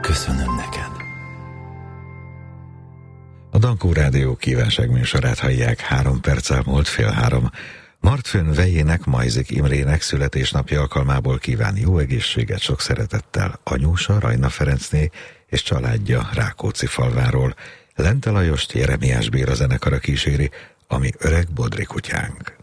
Köszönöm neked. A Dankó Rádió kívánságműsorát hallják, 3 perc elmúlt 2:30. Martfőn Vejének, Majzik Imrének születésnapja alkalmából kíván jó egészséget sok szeretettel anyósa Rajna Ferencné és családja Rákóczi-Falváról. Lente Lajost Jeremiás Béla zenekara kíséri, ami öreg bodri kutyánk.